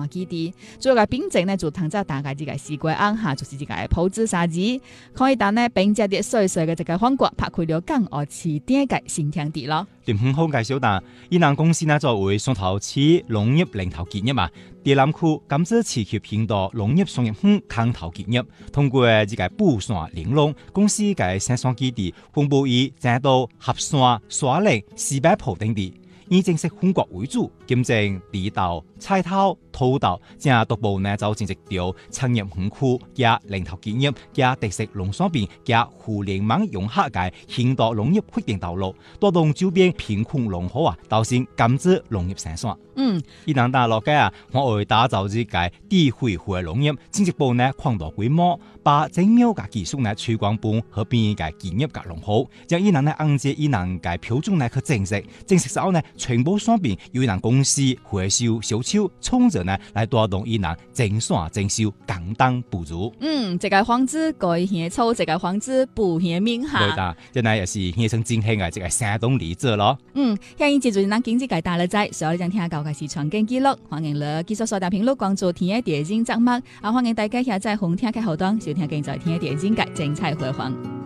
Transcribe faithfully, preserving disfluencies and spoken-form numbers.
山基地。主要嘅品種呢，就通咗大概這個四季安下，就是這個鋪子沙子，可以當呢並且啲細細嘅這個韓國拍開了港澳市點嘅新天地咯。 林很好介紹啦，伊蘭公司呢作為上頭市農業領頭企業嘛，第南區甘蔗持續興到農業商業區扛頭企業，通過這個布山玲瓏公司嘅生產基地，分布於正道、合山、沙嶺、西北埔等地。以正式本國為主，兼正地豆、菜頭、土豆，正獨步呢就正式調產業園區加領頭企業加特色農產品加互聯網融合嘅興到農業發展道路，帶動周邊貧困農戶啊，導向甘蔗農業生產。 嗯， 伊能大落嘅啊，我會打造呢個低恢復嘅農業，正式步呢擴大規模，把精妙嘅技術呢推廣本和邊嘅企業嘅農戶，將伊能呢按照伊能嘅標準呢去正式，正式之後呢。全部商品由伊人公司回收銷售，從者呢來帶動伊人增產增銷，簡單不足。 嗯，這個房子改獻粗，這個房子不獻名下。 對的，這呢也是獻成真興嘅這個山東例子咯。 嗯，下一節就咱經濟界大了仔，所以咱聽教嘅是傳經記錄，歡迎你繼續收聽評論關注天嘅電影節目，啊歡迎大家下載紅聽嘅後端收聽更在天嘅電影界精彩回放。